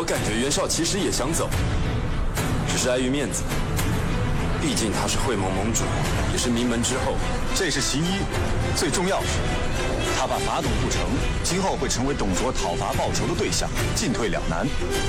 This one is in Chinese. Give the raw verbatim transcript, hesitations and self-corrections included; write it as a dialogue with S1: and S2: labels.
S1: 我感觉袁绍其实也想走，只是碍于面子。毕竟他是会盟盟主，也是名门之后。
S2: 这是其一，最重要是，他把法董不成，今后会成为董卓讨伐报仇的对象，进退两难。